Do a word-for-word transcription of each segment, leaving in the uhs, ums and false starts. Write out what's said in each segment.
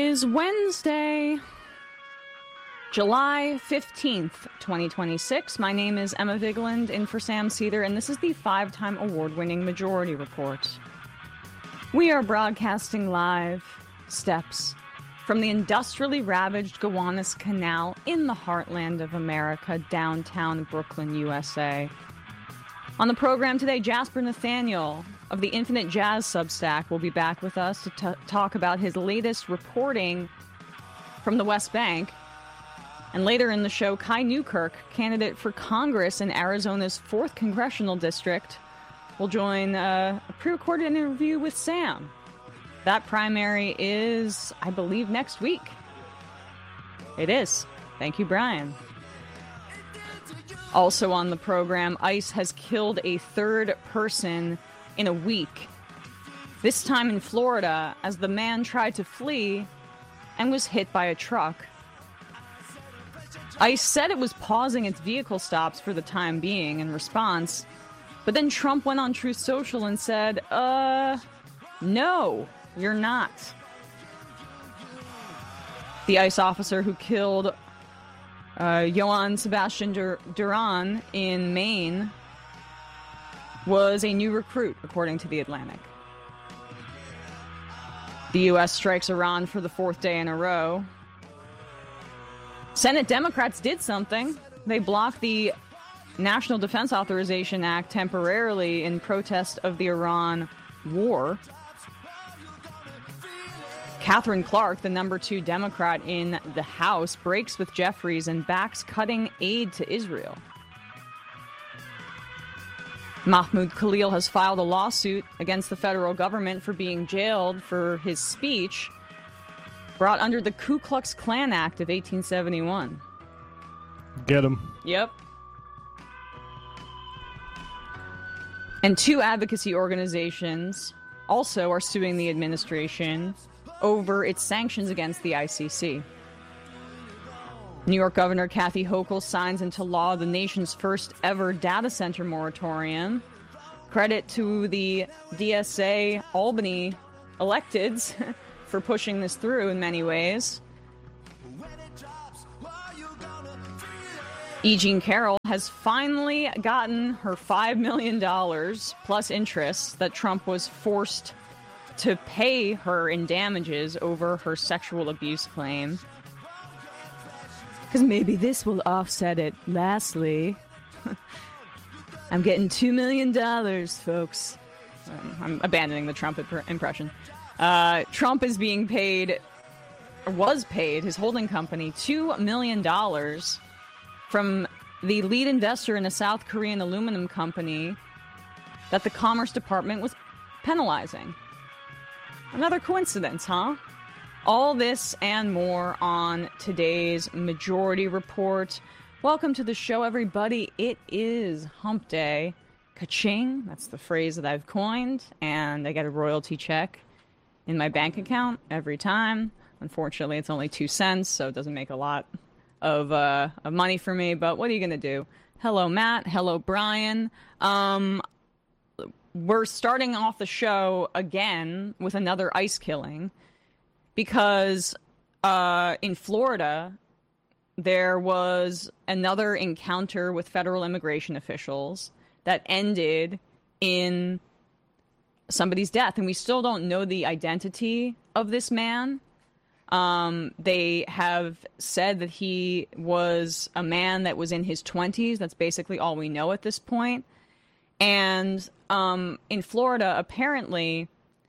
is Wednesday, July fifteenth, twenty twenty-six. My name is Emma Vigeland, in for Sam Cedar, and this is the five-time award-winning Majority Report. We are broadcasting live steps from the industrially ravaged Gowanus Canal in the heartland of America, downtown Brooklyn, U S A. On the program today, Jasper Nathaniel of the Infinite Jazz Substack will be back with us to t- talk about his latest reporting from the West Bank. And later in the show, Kai Newkirk, candidate for Congress in Arizona's fourth Congressional District, will join uh, a pre-recorded interview with Sam. That primary is, I believe, next week. It is. Thank you, Brian. Also on the program, ICE has killed a third person in a week. This time in Florida, as the man tried to flee and was hit by a truck. ICE said it was pausing its vehicle stops for the time being in response, but then Trump went on Truth Social and said, uh, no, you're not. The ICE officer who killed uh, Johann Sebastian Dur- Duran in Maine was a new recruit, according to The Atlantic. The U S strikes Iran for the fourth day in a row. Senate Democrats did something. They blocked the National Defense Authorization Act temporarily in protest of the Iran war. Catherine Clark, the number two Democrat in the House, breaks with Jeffries and backs cutting aid to Israel. Mahmoud Khalil has filed a lawsuit against the federal government for being jailed for his speech brought under the Ku Klux Klan Act of eighteen seventy-one. Get him. Yep. And two advocacy organizations also are suing the administration over its sanctions against the I C C. New York Governor Kathy Hochul signs into law the nation's first ever data center moratorium. Credit to the D S A Albany electeds for pushing this through in many ways. E. Jean Carroll has finally gotten her five million dollars plus interest that Trump was forced to pay her in damages over her sexual abuse claim. Because maybe this will offset it. Lastly, I'm getting two million dollars, folks. Um, I'm abandoning the Trump imp- impression. Uh, Trump is being paid, or was paid, his holding company, two million dollars from the lead investor in a South Korean aluminum company that the Commerce Department was penalizing. Another coincidence, huh? All this and more on today's Majority Report. Welcome to the show, everybody. It is Hump Day. Ka-ching, that's the phrase that I've coined, and I get a royalty check in my bank account every time. Unfortunately, it's only two cents, so it doesn't make a lot of, uh, of money for me, but what are you going to do? Hello, Matt. Hello, Brian. Um, we're starting off the show again with another ICE killing because uh, in Florida, there was another encounter with federal immigration officials that ended in somebody's death, and we still don't know the identity of this man. Um, they have said that he was a man that was in his twenties. That's basically all we know at this point. And um, in Florida, apparently,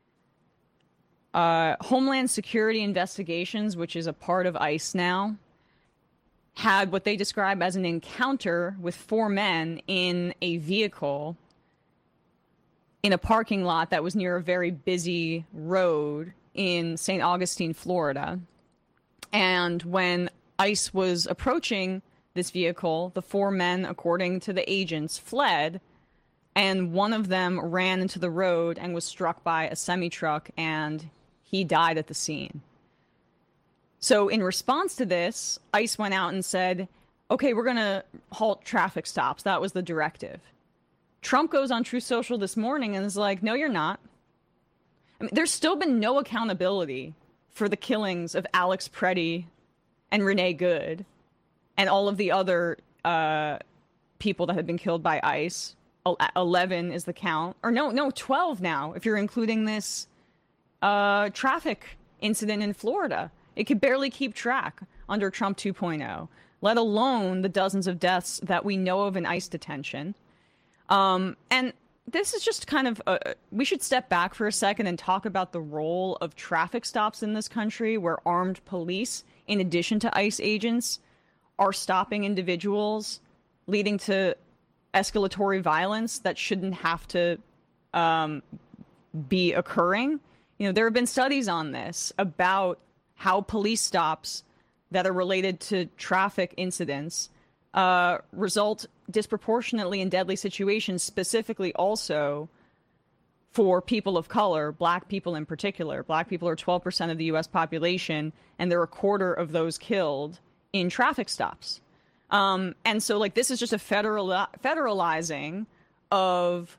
uh, Homeland Security Investigations, which is a part of ICE now, had what they describe as an encounter with four men in a vehicle in a parking lot that was near a very busy road in Saint Augustine, Florida. And when ICE was approaching this vehicle, the four men, according to the agents, fled, and one of them ran into the road and was struck by a semi-truck, and he died at the scene. So in response to this, ICE went out and said, okay, we're going to halt traffic stops. That was the directive. Trump goes on Truth Social this morning and is like, no, you're not. I mean, there's still been no accountability for the killings of Alex Preddy and Renee Good and all of the other uh, people that have been killed by ICE. eleven is the count. Or no, no, twelve now, if you're including this uh, traffic incident in Florida. It could barely keep track under Trump two point oh, let alone the dozens of deaths that we know of in ICE detention. Um, and this is just kind of, uh, we should step back for a second and talk about the role of traffic stops in this country, where armed police, in addition to ICE agents, are stopping individuals, leading to escalatory violence that shouldn't have to um, be occurring. You know, there have been studies on this about how police stops that are related to traffic incidents uh, result disproportionately in deadly situations, specifically also for people of color, black people in particular. Black people are twelve percent of the U S population, and they're a quarter of those killed in traffic stops. Um, and so, like, this is just a federal federalizing of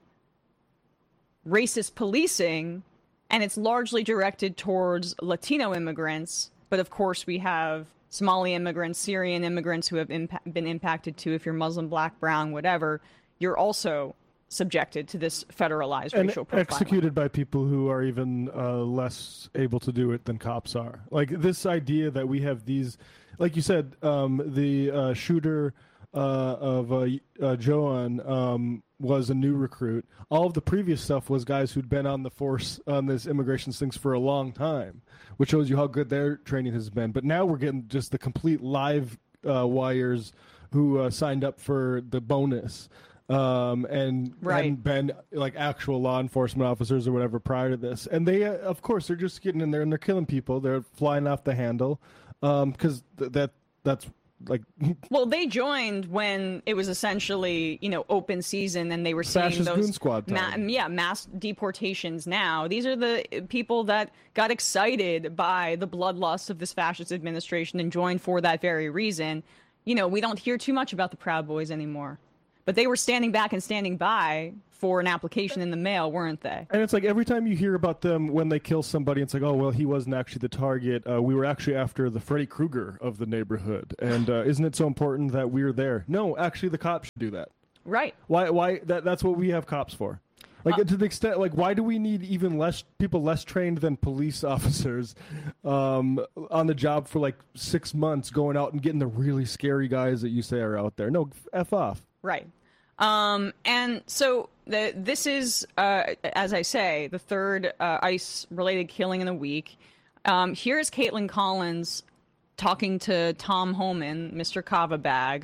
racist policing, and it's largely directed towards Latino immigrants. But of course, we have Somali immigrants, Syrian immigrants who have impa- been impacted too. If you're Muslim, black, brown, whatever, you're also subjected to this federalized and racial profiling. Executed by people who are even uh, less able to do it than cops are. Like, this idea that we have these, like you said, um, the uh, shooter uh, of uh, uh, Joan um, was a new recruit. All of the previous stuff was guys who'd been on the force on this immigration things for a long time, which shows you how good their training has been. But now we're getting just the complete live uh, wires who uh, signed up for the bonus. Um, and right. hadn't been like actual law enforcement officers or whatever prior to this. And they, uh, of course, they're just getting in there and they're killing people. They're flying off the handle. Um, cause th- that, that's like, well, they joined when it was essentially, you know, open season, and they were seeing fascist those, goon squad time. Ma- yeah, mass deportations now. These are the people that got excited by the bloodlust of this fascist administration and joined for that very reason. You know, we don't hear too much about the Proud Boys anymore. But they were standing back and standing by for an application in the mail, weren't they? And it's like every time you hear about them when they kill somebody, it's like, oh, well, he wasn't actually the target. Uh, we were actually after the Freddy Krueger of the neighborhood. And uh, isn't it so important that we're there? No, actually, the cops should do that. Right. Why? Why? That, that's what we have cops for. Like, uh, to the extent, like, why do we need even less people less trained than police officers um, on the job for like six months going out and getting the really scary guys that you say are out there? No, F off. Right. Um, and so the, this is, uh, as I say, the third uh, ICE-related killing in a week. Um, here's Caitlin Collins talking to Tom Homan, Mister Kava Bag,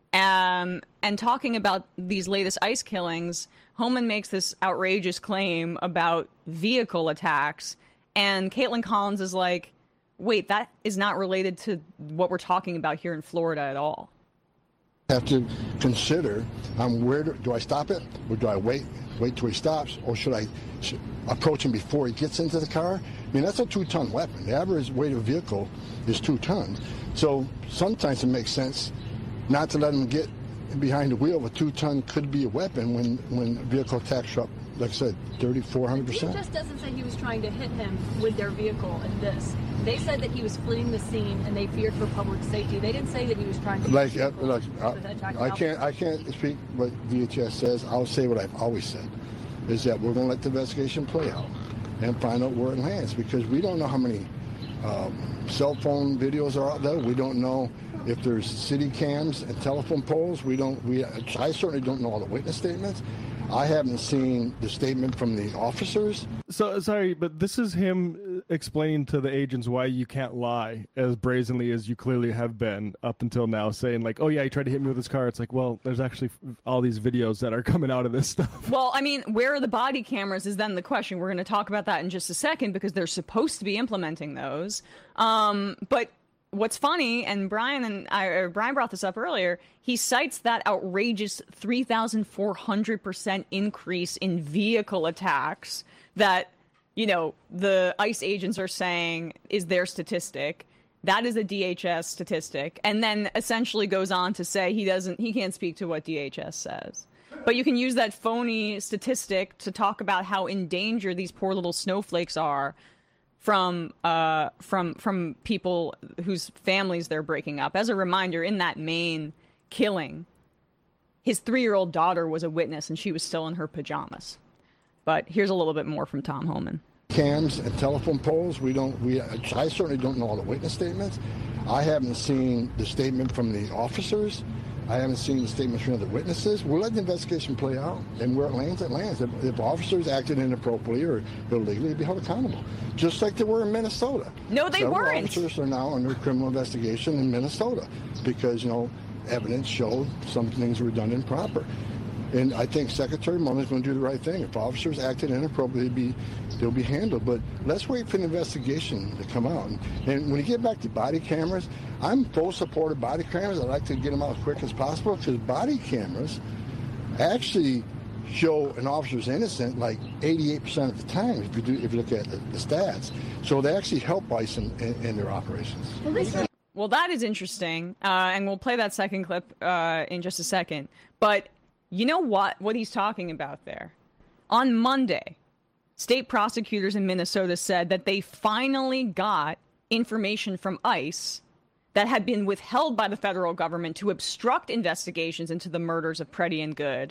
um, and talking about these latest ICE killings. Homan makes this outrageous claim about vehicle attacks, and Caitlin Collins is like, wait, that is not related to what we're talking about here in Florida at all. Have to consider, um, where do, do I stop it, or do I wait, wait till he stops, or should I should approach him before he gets into the car? I mean, that's a two-ton weapon. The average weight of a vehicle is two tons. So sometimes it makes sense not to let him get behind the wheel. A two-ton could be a weapon when when vehicle attacks are up, like I said, thirty, four hundred percent. He just doesn't say he was trying to hit him with their vehicle in this. They said that he was fleeing the scene and they feared for public safety. They didn't say that he was trying to like, hit uh, like uh, I can't I can't speak what D H S says. I'll say what I've always said, is that we're going to let the investigation play out and find out where it lands, because we don't know how many um, cell phone videos are out there. We don't know if there's city cams and telephone poles. We don't. We I certainly don't know all the witness statements. I haven't seen the statement from the officers. So, sorry, but this is him explaining to the agents why you can't lie as brazenly as you clearly have been up until now, saying like, oh yeah, he tried to hit me with his car. It's like, well, there's actually all these videos that are coming out of this stuff. Well, I mean, where are the body cameras is then the question. We're going to talk about that in just a second, because they're supposed to be implementing those. Um, but what's funny, and Brian and I, or Brian brought this up earlier, he cites that outrageous three thousand four hundred percent increase in vehicle attacks that, you know, the ICE agents are saying is their statistic. That is a D H S statistic. And then essentially goes on to say he doesn't, he can't speak to what D H S says. But you can use that phony statistic to talk about how in danger these poor little snowflakes are from uh, from from people whose families they're breaking up. As a reminder, in that Maine killing, his three-year-old daughter was a witness, and she was still in her pajamas. But here's a little bit more from Tom Homan. Cams and telephone poles, we don't. We I certainly don't know all the witness statements. I haven't seen the statement from the officers. I haven't seen the statements from other witnesses. We'll let the investigation play out, and where it lands, it lands. If, if officers acted inappropriately or illegally, they'd be held accountable, just like they were in Minnesota. No, they Several weren't. Officers are now under criminal investigation in Minnesota because, you know, evidence showed some things were done improper. And I think Secretary Muller is going to do the right thing. If officers acted inappropriately, be, they'll be handled. But let's wait for the investigation to come out. And, and when you get back to body cameras, I'm full support of body cameras. I'd like to get them out as quick as possible because body cameras actually show an officer's innocent like eighty-eight percent of the time if you, do, if you look at the, the stats. So they actually help ICE in, in, in their operations. Well, that is interesting, uh, and we'll play that second clip uh, in just a second. But you know what? What he's talking about there. On Monday, state prosecutors in Minnesota said that they finally got information from ICE that had been withheld by the federal government to obstruct investigations into the murders of Preddy and Good.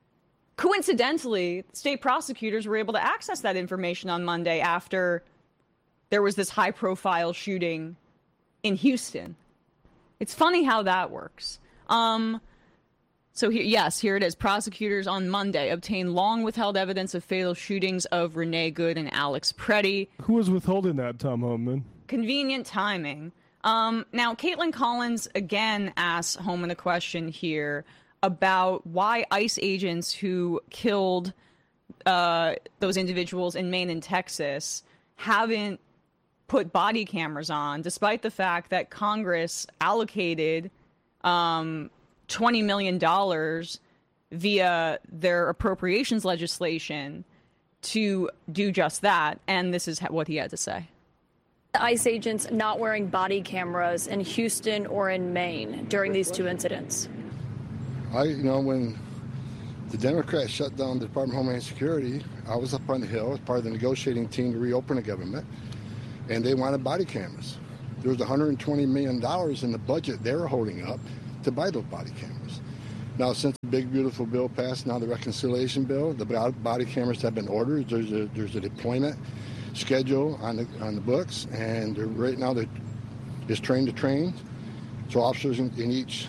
Coincidentally, state prosecutors were able to access that information on Monday after there was this high-profile shooting in Houston. It's funny how that works. Um... So here, yes, here it is. Prosecutors on Monday obtained long withheld evidence of fatal shootings of Renee Good and Alex Preddy. Who was withholding that, Tom Homan? Convenient timing. Um, now, Caitlin Collins again asks Homan a question here about why ICE agents who killed uh, those individuals in Maine and Texas haven't put body cameras on, despite the fact that Congress allocated Um, twenty million dollars via their appropriations legislation to do just that. And this is what he had to say. ICE agents not wearing body cameras in Houston or in Maine during these two incidents. I, you know, when the Democrats shut down the Department of Homeland Security, I was up on the Hill as part of the negotiating team to reopen the government, and they wanted body cameras. There was one hundred twenty million dollars in the budget they were holding up to buy those body cameras. Now, since the big, beautiful bill passed, now the reconciliation bill, the body cameras have been ordered. There's a, there's a deployment schedule on the on the books, and they're, right now they're is train to train. So officers in, in each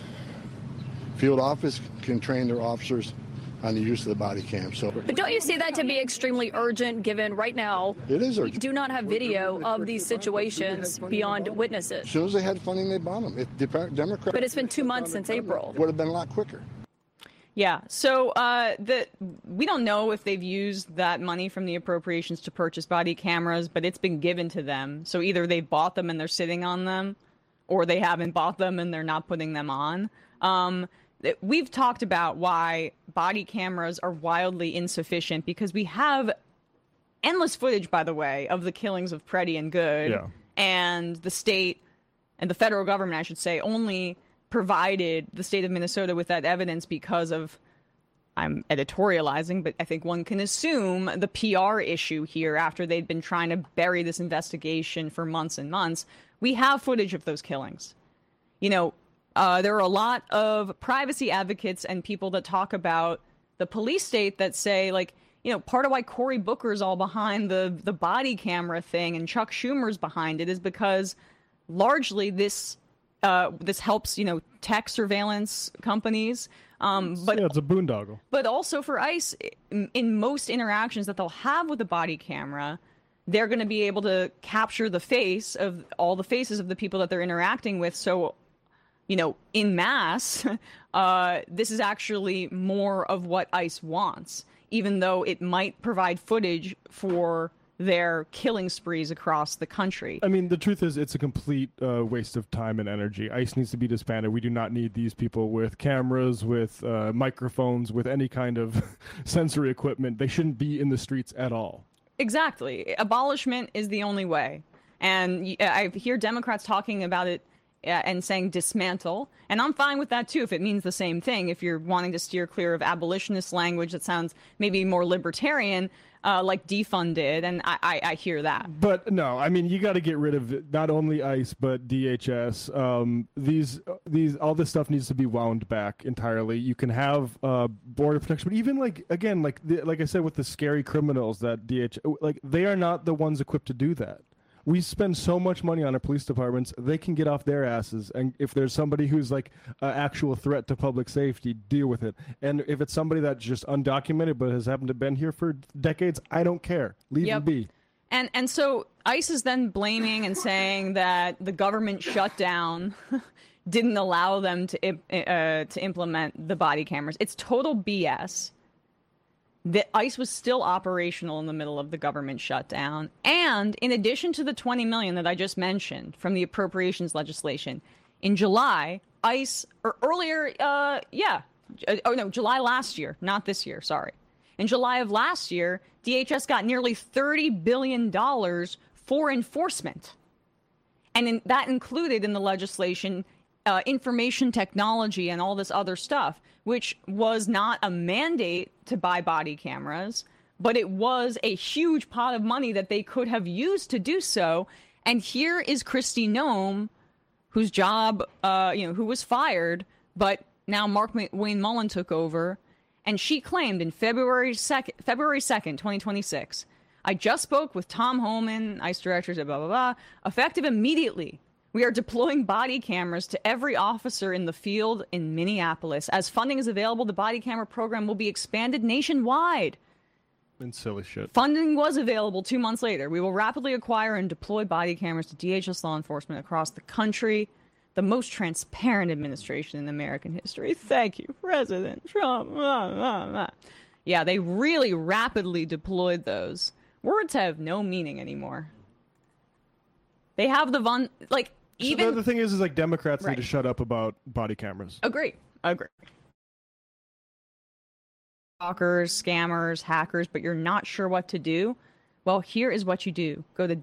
field office can train their officers on the use of the body cam. So, but don't you see that to be extremely urgent, given right now it is urgent. We do not have video of these situations beyond witnesses. As soon as they had funding, they bought them. If the Democrats, but it's been two months since April. Would have been a lot quicker. Yeah. So uh, the we don't know if they've used that money from the appropriations to purchase body cameras, but it's been given to them. So either they bought them and they're sitting on them, or they haven't bought them and they're not putting them on. Um, We've talked about why body cameras are wildly insufficient because we have endless footage, by the way, of the killings of Preddy and Good. Yeah. And the state and the federal government, I should say, only provided the state of Minnesota with that evidence because of, I'm editorializing, but I think one can assume the P R issue here after they'd been trying to bury this investigation for months and months. We have footage of those killings. You know, Uh, there are a lot of privacy advocates and people that talk about the police state that say, like, you know, part of why Cory Booker's all behind the, the body camera thing and Chuck Schumer's behind it is because largely this uh, this helps, you know, tech surveillance companies. Um, but yeah, it's a boondoggle. But also for ICE, in, in most interactions that they'll have with a body camera, they're going to be able to capture the face of all the faces of the people that they're interacting with. So, you know, in mass, uh, this is actually more of what ICE wants, even though it might provide footage for their killing sprees across the country. I mean, the truth is it's a complete uh, waste of time and energy. ICE needs to be disbanded. We do not need these people with cameras, with uh, microphones, with any kind of sensory equipment. They shouldn't be in the streets at all. Exactly. Abolishment is the only way. And I hear Democrats talking about it uh, and saying dismantle. And I'm fine with that, too, if it means the same thing. If you're wanting to steer clear of abolitionist language that sounds maybe more libertarian, uh, like defund did, and I, I, I hear that. But no, I mean, you got to get rid of not only ICE, but D H S. Um, these, these, all this stuff needs to be wound back entirely. You can have uh, border protection, but even like, again, like, the, like I said, with the scary criminals that D H S, like, they are not the ones equipped to do that. We spend so much money on our police departments, they can get off their asses. And if there's somebody who's like an actual threat to public safety, deal with it. And if it's somebody that's just undocumented but has happened to been here for decades, I don't care. Leave Yep. them be. And and so ICE is then blaming and saying that the government shutdown didn't allow them to uh, to implement the body cameras. It's total B S. The ICE was still operational in the middle of the government shutdown. And in addition to the twenty million dollars that I just mentioned from the appropriations legislation, in July, ICE, or earlier, uh, yeah, oh no, July last year, not this year, sorry. In July of last year, D H S got nearly thirty billion dollars for enforcement. And in, that included in the legislation uh, information technology and all this other stuff, which was not a mandate to buy body cameras, but it was a huge pot of money that they could have used to do so. And here is Kristi Noem, whose job, uh, you know, who was fired, but now Mark Wayne Mullen took over. And she claimed in February second, February second, twenty twenty-six, I just spoke with Tom Homan, ICE director, blah, blah, blah, effective immediately. We are deploying body cameras to every officer in the field in Minneapolis. As funding is available, the body camera program will be expanded nationwide. And silly shit. Funding was available two months later. We will rapidly acquire and deploy body cameras to D H S law enforcement across the country. The most transparent administration in American history. Thank you, President Trump. Blah, blah, blah. Yeah, they really rapidly deployed those. Words have no meaning anymore. They have the von, like, even... So the, the thing is, is like Democrats Right. need to shut up about body cameras. Agree. Agree. Stalkers, scammers, hackers, but you're not sure what to do? Well, here is what you do. Go to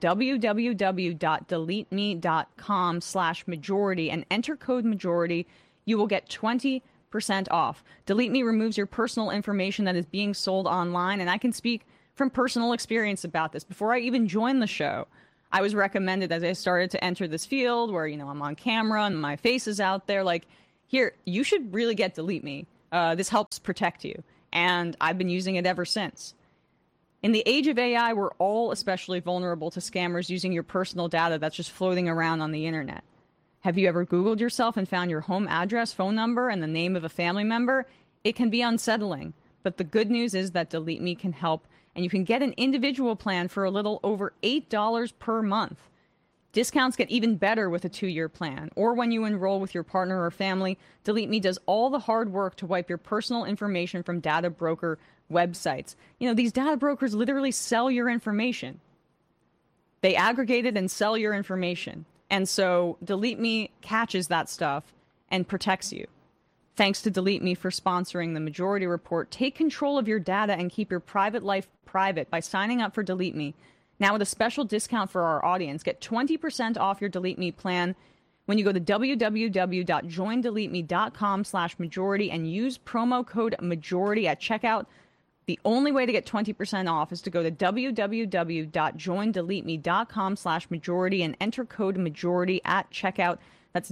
www.deleteme.com slash majority and enter code majority. You will get twenty percent off. Delete Me removes your personal information that is being sold online, and I can speak from personal experience about this. Before I even joined the show, I was recommended as I started to enter this field where, you know, I'm on camera and my face is out there. Like, here, you should really get Delete Me. Uh, this helps protect you. And I've been using it ever since. In the age of A I, we're all especially vulnerable to scammers using your personal data that's just floating around on the internet. Have you ever Googled yourself and found your home address, phone number, and the name of a family member? It can be unsettling. But the good news is that Delete Me can help, and you can get an individual plan for a little over eight dollars per month. Discounts get even better with a two-year plan, or when you enroll with your partner or family. Delete Me does all the hard work to wipe your personal information from data broker websites. You know, these data brokers literally sell your information. They aggregate it and sell your information. And so Delete Me catches that stuff and protects you. Thanks to Delete Me for sponsoring the Majority Report. Take control of your data and keep your private life private by signing up for Delete Me. Now with a special discount for our audience, get twenty percent off your Delete Me plan when you go to www.joindeleteme.com slash majority and use promo code majority at checkout. The only way to get twenty percent off is to go to www.joindeleteme.com slash majority and enter code majority at checkout. That's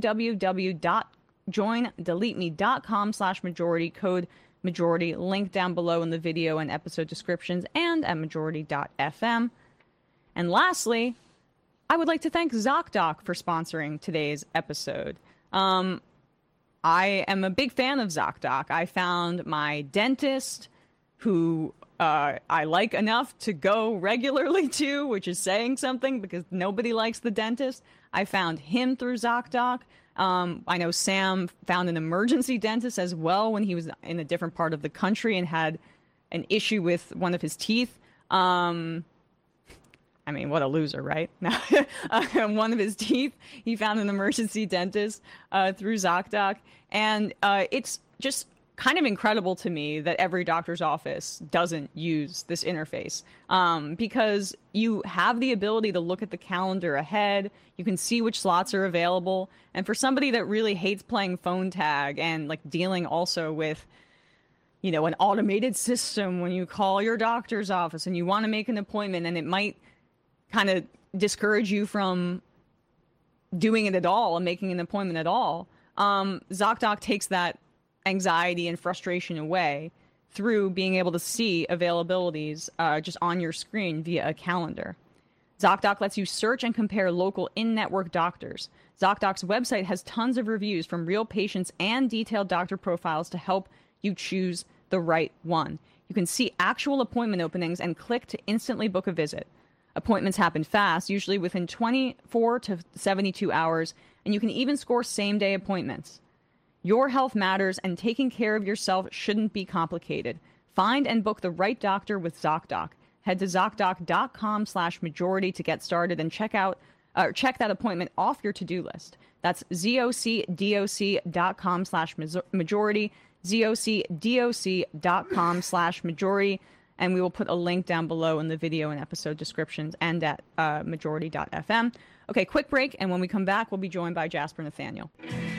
www.joindeleteme.com slash majority, code majority, link down below in the video and episode descriptions and at majority dot f m. And lastly, I would like to thank ZocDoc for sponsoring today's episode. Um, I am a big fan of ZocDoc. I found my dentist, who uh, I like enough to go regularly to, which is saying something because nobody likes the dentist. I found him through ZocDoc. Um, I know Sam found an emergency dentist as well when he was in a different part of the country and had an issue with one of his teeth. Um, I mean, what a loser, right? uh, one of his teeth, he found an emergency dentist uh, through ZocDoc. And uh, it's just kind of incredible to me that every doctor's office doesn't use this interface, um, because you have the ability to look at the calendar ahead. You can see which slots are available. And for somebody that really hates playing phone tag and like dealing also with, you know, an automated system when you call your doctor's office and you want to make an appointment, and it might kind of discourage you from doing it at all and making an appointment at all. Um, ZocDoc takes that anxiety and frustration away through being able to see availabilities uh, just on your screen via a calendar. ZocDoc lets you search and compare local in-network doctors. ZocDoc's website has tons of reviews from real patients and detailed doctor profiles to help you choose the right one. You can see actual appointment openings and click to instantly book a visit. Appointments happen fast, usually within twenty-four to seventy-two hours, and you can even score same-day appointments. Your health matters, and taking care of yourself shouldn't be complicated. Find and book the right doctor with ZocDoc. Head to ZocDoc.com slash majority to get started and check out, uh, check that appointment off your to-do list. That's ZocDoc.com slash majority, ZocDoc.com slash majority. And we will put a link down below in the video and episode descriptions and at uh, majority dot f m. Okay, quick break, and when we come back, we'll be joined by Jasper Nathaniel.